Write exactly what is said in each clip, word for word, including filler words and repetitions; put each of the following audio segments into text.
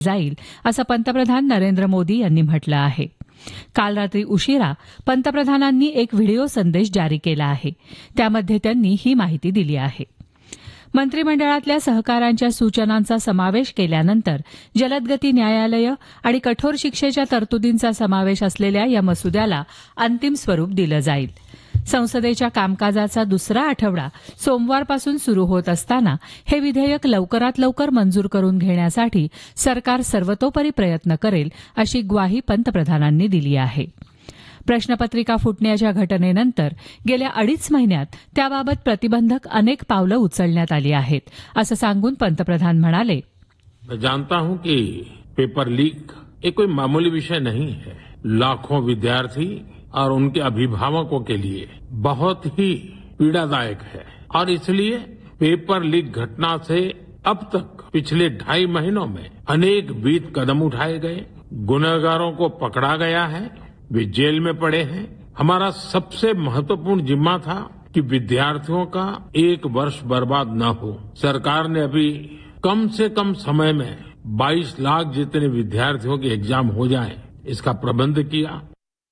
जाईल असं पंतप्रधान नरेंद्र मोदी यांनी म्हटलं आहे. काल रात्री उशिरा पंतप्रधानांनी एक व्हिडिओ संदेश जारी केला आहे. त्यामध्ये त्यांनी ही माहिती दिली आहे. मंत्रिमंडळातल्या सहकारांच्या सूचनांचा समावेश केल्यानंतर जलदगती न्यायालय आणि कठोर शिक्षेच्या तरतुदींचा समावेश असलेल्या या मसुद्याला अंतिम स्वरूप दिलं जाईल. संसदेच्या कामकाजाचा दुसरा आठवडा सोमवारपासून सुरू होत असताना हे विधेयक लवकरात लवकर मंजूर करून घेण्यासाठी सरकार सर्वतोपरी प्रयत्न करेल अशी ग्वाही पंतप्रधानांनी दिली आहे. प्रश्नपत्रिका फुटण्याच्या घटनेनंतर गेल्या अडीच महिन्यात त्याबाबत प्रतिबंधक अनेक पावलं उचलण्यात आली आहेत असं सांगून पंतप्रधान म्हणाले, मैं जानता हूं कि पेपर लीक एक कोई मामूली विषय नहीं है. लाखों विद्यार्थी और उनके अभिभावकों के लिए बहुत ही पीड़ादायक है और इसलिए पेपर लीक घटना से अब तक पिछले ढाई महीनों में अनेक विध कदम उठाए गए. गुनहगारों को पकड़ा गया है, वे जेल में पड़े हैं. हमारा सबसे महत्वपूर्ण जिम्मा था कि विद्यार्थियों का एक वर्ष बर्बाद न हो. सरकार ने अभी कम से कम समय में बाईस लाख जितने विद्यार्थियों के एग्जाम हो जाए इसका प्रबंध किया.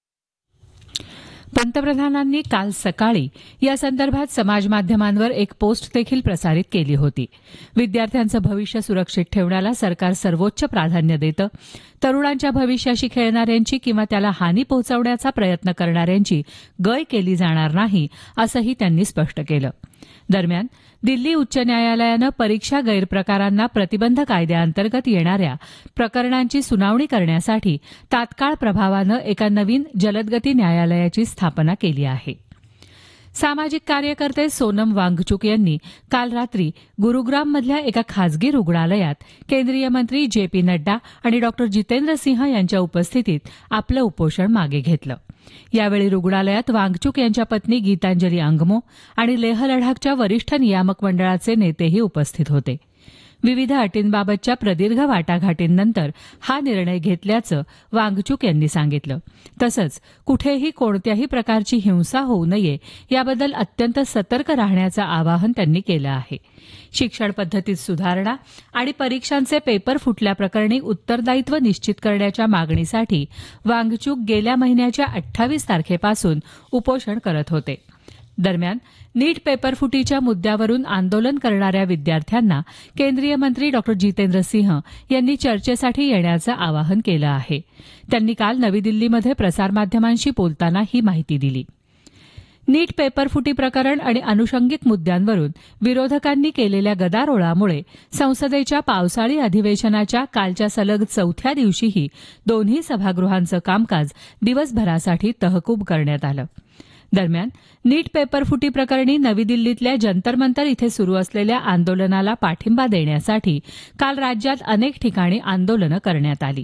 पंतप्रधानांनी काल सकाळी या संदर्भात समाजमाध्यमांवर एक पोस्ट देखील प्रसारित केली होती. विद्यार्थ्यांचं भविष्य सुरक्षित ठेवण्याला सरकार सर्वोच्च प्राधान्य देतं. तरुणांच्या भविष्याशी खेळणाऱ्यांची किंवा त्याला हानी पोहोचवण्याचा प्रयत्न करणाऱ्यांची गय केली जाणार नाही असंही त्यांनी स्पष्ट केलं. दरम्यान दिल्ली उच्च न्यायालयानं परीक्षा गैरप्रकारांना प्रतिबंध कायद्याअंतर्गत येणाऱ्या प्रकरणांची सुनावणी करण्यासाठी तात्काळ प्रभावानं एका नवीन जलदगती न्यायालयाची स्थापना केली आहे. सामाजिक कार्यकर्ते सोनम वांगचुक यांनी काल रात्री गुरुग्राममधल्या एका खासगी रुग्णालयात केंद्रीय मंत्री जे पी नड्डा आणि डॉक्टर जितेंद्र सिंह यांच्या उपस्थितीत आपलं उपोषण मागे घेतलं. यावेळी रुग्णालयात वांगचुक यांच्या पत्नी गीतांजली अंगमो आणि लेह लडाखच्या वरिष्ठ नियामक मंडळाचे नेतेही उपस्थित होते. विविध अटींबाबतच्या प्रदीर्घ वाटाघाटींनंतर हा निर्णय घेतल्याचं वांगचुक यांनी सांगितलं. तसंच कुठेही कोणत्याही प्रकारची हिंसा होऊ नये याबद्दल अत्यंत सतर्क राहण्याचं आवाहन त्यांनी केलं आहे. शिक्षण पद्धतीत सुधारणा आणि परीक्षांचे पेपर फुटल्याप्रकरणी उत्तरदायित्व निश्चित करण्याच्या मागणीसाठी वांगचुक गेल्या महिन्याच्या अठ्ठावीस तारखेपासून उपोषण करत होते. दरम्यान नीट पेपरफुटीच्या मुद्द्यावरून आंदोलन करणाऱ्या विद्यार्थ्यांना केंद्रीय मंत्री डॉक्टर जितेंद्र सिंह यांनी चर्चेसाठी येण्याचं आवाहन केलं आहे. त्यांनी काल नवी दिल्लीमध्ये प्रसारमाध्यमांशी बोलताना ही माहिती दिली. नीट पेपरफुटी प्रकरण आणि अनुषंगिक मुद्द्यांवरून विरोधकांनी केलेल्या गदारोळामुळे संसदेच्या पावसाळी अधिवेशनाच्या कालच्या सलग चौथ्या दिवशीही दोन्ही सभागृहांचं कामकाज दिवसभरासाठी तहकूब करण्यात आलं. दरम्यान नीट पेपरफुटी प्रकरणी नवी दिल्लीतल्या जंतर मंतर इथे सुरू असलेल्या आंदोलनाला पाठिंबा देण्यासाठी काल राज्यात अनेक ठिकाणी आंदोलनं करण्यात आली.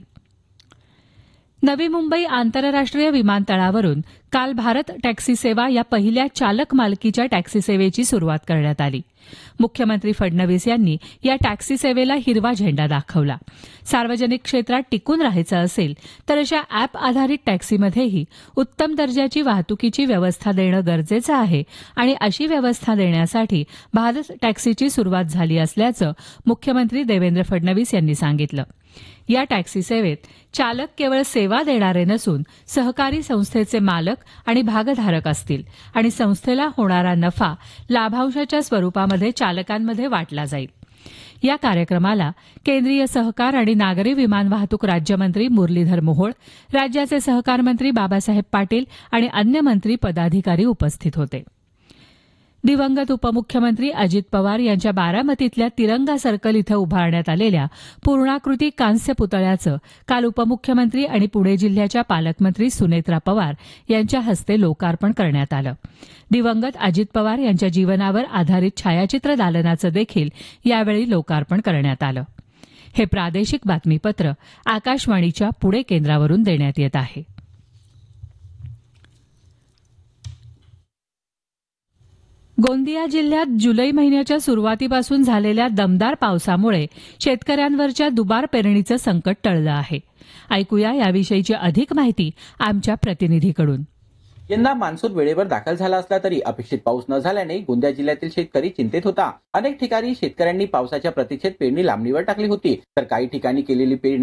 नवी मुंबई आंतरराष्ट्रीय विमानतळावरून काल भारत टॅक्सी सेवा या पहिल्या चालक मालकीच्या टॅक्सी सेवेची सुरुवात करण्यात आली. मुख्यमंत्री फडणवीस यांनी या टॅक्सी सेवेला हिरवा झेंडा दाखवला. सार्वजनिक क्षेत्रात टिकून राहायचं असेल तर अशा अॅप आधारित टॅक्सीमध्येही उत्तम दर्जाची वाहतुकीची व्यवस्था देणं गरजेचं आहे आणि अशी व्यवस्था देण्यासाठी भारत टॅक्सीची सुरुवात झाली असल्याचं मुख्यमंत्री देवेंद्र फडणवीस यांनी सांगितलं. या टॅक्सी सेवेत चालक केवळ सेवा देणारे नसून सहकारी संस्थेचे मालक आणि भागधारक असतील आणि संस्थेला होणारा नफा लाभांशाच्या स्वरूपामध्ये चालकांमध्ये वाटला जाईल. या कार्यक्रमाला केंद्रीय सहकार आणि नागरी विमान वाहतूक राज्यमंत्री मुरलीधर मोहोळ, राज्याचे सहकार मंत्री बाबासाहेब पाटील आणि अन्य मंत्री पदाधिकारी उपस्थित होते. दिवंगत उपमुख्यमंत्री अजित पवार यांच्या बारामतीतल्या तिरंगा सर्कल इथं उभारण्यात आलेल्या पूर्णाकृती कांस्य पुतळ्याचं काल उपमुख्यमंत्री आणि पुणे जिल्ह्याच्या पालकमंत्री सुनेत्रा पवार यांच्या हस्ते लोकार्पण करण्यात आलं. दिवंगत अजित पवार यांच्या जीवनावर आधारित छायाचित्र दालनाचं देखील यावेळी लोकार्पण करण्यात आलं. हे प्रादेशिक बातमीपत्र आकाशवाणीच्या पुणे केंद्रावरून देण्यात येत आहे. गोंदिया जिल्ह्यात जुलै महिन्याच्या सुरुवातीपासून झालेल्या दमदार पावसामुळे शेतकऱ्यांवरच्या दुबार पेरणीचं संकट टळलं आहे. ऐकूया याविषयीची अधिक माहिती आमच्या प्रतिनिधीकडून. यंदा मान्सून वेळेवर दाखल झाला असला तरी अपेक्षित पाऊस न झाल्याने गोंदिया जिल्ह्यातील शेतकरी चिंतेत होता. अनेक ठिकाणी शेतकऱ्यांनी पावसाच्या प्रतीक्षेत पेरणी लांबणीवर टाकली होती, तर काही ठिकाणी केलेली पेरणी